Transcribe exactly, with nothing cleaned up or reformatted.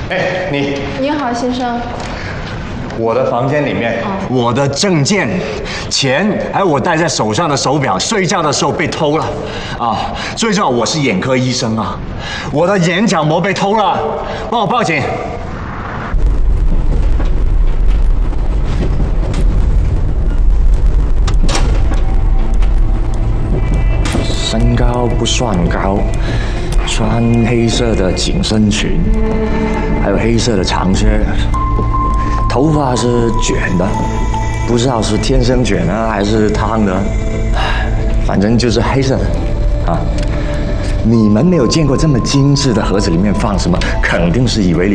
哎，你你好，先生。 我的房间里面，哦、我的证件、钱，还有我戴在手上的手表，睡觉的时候被偷了，啊！最重要，我是眼科医生啊，我的眼角膜被偷了，帮我报警。身高不算高，穿黑色的紧身裙，还有黑色的长靴。 头发是卷的，不知道是天生卷呢还是烫的，反正就是黑色的啊。你们没有见过这么精致的盒子，里面放什么？肯定是以为里